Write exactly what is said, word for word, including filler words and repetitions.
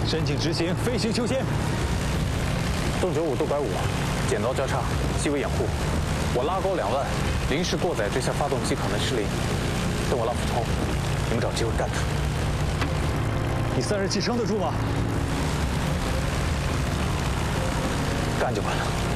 申请执行飞行修仙。 洞九五、斗拐五，剪刀交叉，细微掩护。我拉钩两万，临时过载这下发动机可能失灵。等我拉普通，你们找机会干他。 你散热器撑得住吗？ 干就完了。